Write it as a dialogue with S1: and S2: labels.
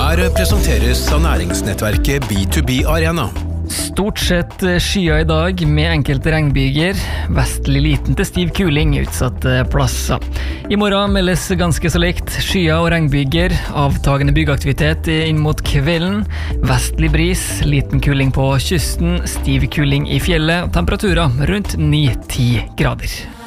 S1: Her presenteres av næringsnettverket B2B Arena.
S2: Stort sett skyer i dag med enkelte regnbyger. Vestlig liten til stiv kuling utsatte plasser. I morgen meldes ganske så likt skyer og regnbyger. Avtagende byggeaktivitet inn mot kvelden. Vestlig bris, liten kuling på kysten, stiv kuling i fjellet. Temperaturer rundt 9-10 grader.